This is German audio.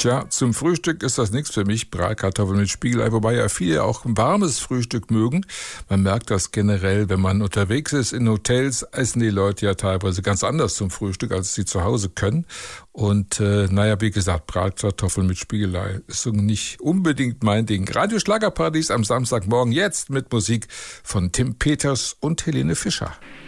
Tja, zum Frühstück ist das nichts für mich, Bratkartoffeln mit Spiegelei, wobei ja viele auch ein warmes Frühstück mögen. Man merkt das generell, wenn man unterwegs ist in Hotels, essen die Leute ja teilweise ganz anders zum Frühstück, als sie zu Hause können. Und wie gesagt, Bratkartoffeln mit Spiegelei ist so nicht unbedingt mein Ding. Radio Schlagerparadies am Samstagmorgen jetzt mit Musik von Tim Peters und Helene Fischer.